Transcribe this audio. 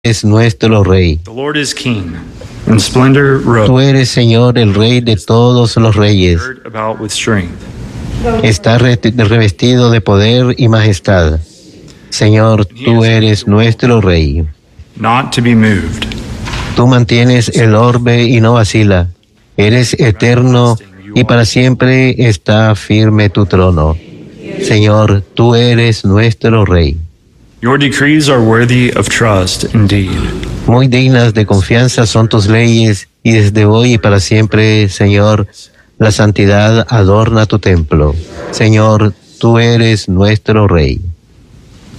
es nuestro Rey. The Lord is King, and splendor Tú robed, eres, Señor, el Rey de todos los reyes. girt about with strength. Está revestido de poder y majestad. Señor, tú eres nuestro Rey. Not to be moved. Tú mantienes el orbe y no vacila. Eres eterno y para siempre está firme tu trono. Señor, tú eres nuestro Rey. Your decrees are worthy of trust indeed. Muy dignas de confianza son tus leyes, y desde hoy y para siempre, Señor, la santidad adorna tu templo. Señor, tú eres nuestro Rey.